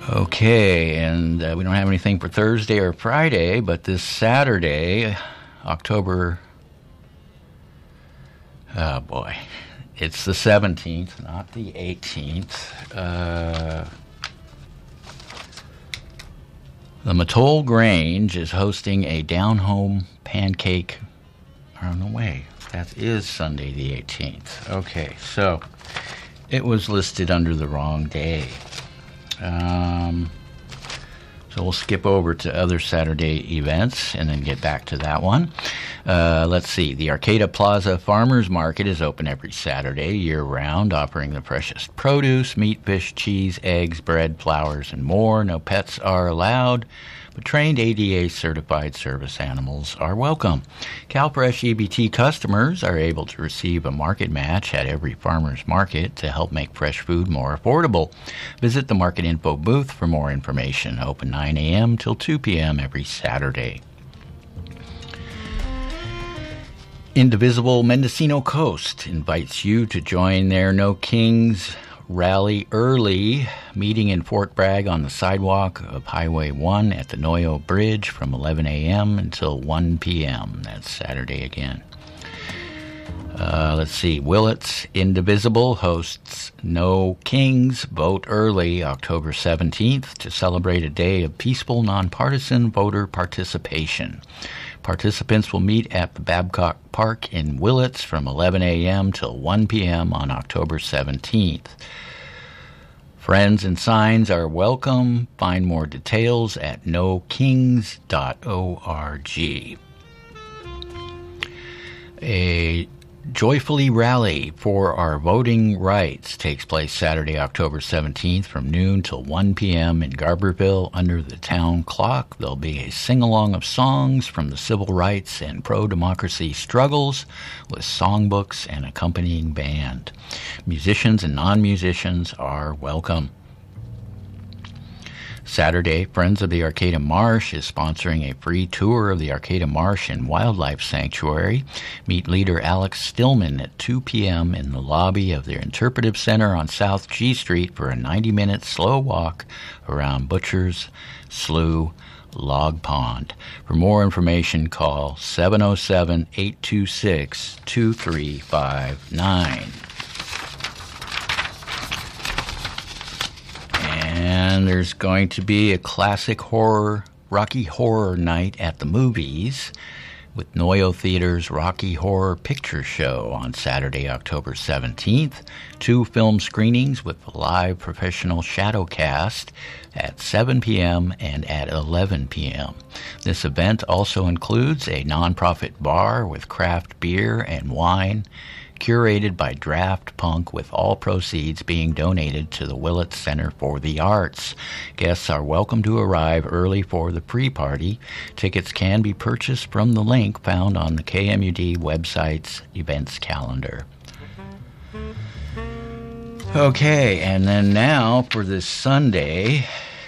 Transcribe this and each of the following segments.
Okay, and we don't have anything for Thursday or Friday, but this Saturday, October, oh boy, it's the 17th, not the 18th. The Mattole Grange is hosting a down-home pancake. Oh, no way. That is Sunday the 18th. Okay, so it was listed under the wrong day. So we'll skip over to other Saturday events and then get back to that one. Let's see. The Arcata Plaza Farmers Market is open every Saturday, year-round, offering the freshest produce, meat, fish, cheese, eggs, bread, flowers, and more. No pets are allowed, but trained ADA-certified service animals are welcome. CalFresh EBT customers are able to receive a market match at every farmer's market to help make fresh food more affordable. Visit the Market Info booth for more information. Open 9 a.m. till 2 p.m. every Saturday. Indivisible Mendocino Coast invites you to join their No Kings Rally Early meeting in Fort Bragg on the sidewalk of Highway 1 at the Noyo Bridge from 11 a.m. until 1 p.m. That's Saturday again. Let's see. Willits Indivisible hosts No Kings Vote Early October 17th to celebrate a day of peaceful, nonpartisan voter participation. Participants will meet at the Babcock Park in Willits from 11 a.m. till 1 p.m. on October 17th. Friends and signs are welcome. Find more details at nokings.org. A Joyfully Rally for Our Voting Rights takes place Saturday, October 17th from noon till 1 p.m. in Garberville under the town clock. There'll be a sing-along of songs from the civil rights and pro-democracy struggles with songbooks and accompanying band. Musicians and non-musicians are welcome. Saturday, Friends of the Arcata Marsh is sponsoring a free tour of the Arcata Marsh and Wildlife Sanctuary. Meet leader Alex Stillman at 2 p.m. in the lobby of their Interpretive Center on South G Street for a 90-minute slow walk around Butcher's Slough Log Pond. For more information, call 707-826-2359. And there's going to be a classic horror, Rocky Horror Night at the Movies with Noyo Theater's Rocky Horror Picture Show on Saturday, October 17th. 2 film screenings with a live professional shadow cast at 7 p.m. and at 11 p.m. This event also includes a nonprofit bar with craft beer and wine, curated by Draft Punk, with all proceeds being donated to the Willits Center for the Arts. Guests are welcome to arrive early for the pre-party. Tickets can be purchased from the link found on the KMUD website's events calendar. Okay, and then now for this Sunday,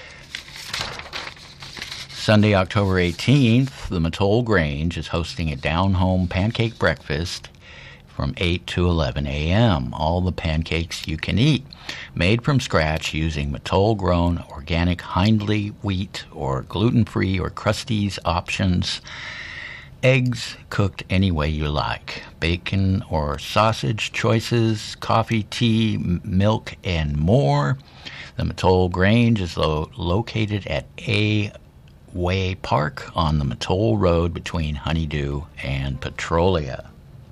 October 18th, the Mattole Grange is hosting a down-home pancake breakfast from 8 to 11 a.m. All the pancakes you can eat, made from scratch using Mattole-grown organic Hindley wheat or gluten-free or Krusteaz options. Eggs cooked any way you like. Bacon or sausage choices, coffee, tea, milk, and more. The Mattole Grange is located at A Way Park on the Mattole Road between Honeydew and Petrolia.